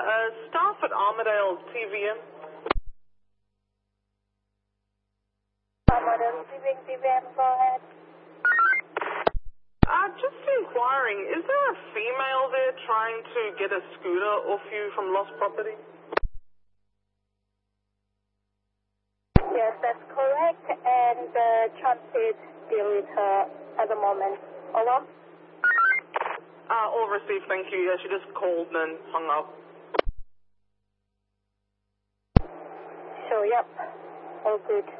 Staff at Armadale TVM. Armadale TVM, go ahead. Just inquiring, is there a female there trying to get a scooter off you from lost property? Yes, that's correct, and transit deal with her at the moment. Over? All received, thank you. Yeah, she just called and hung up. So, yep, all good.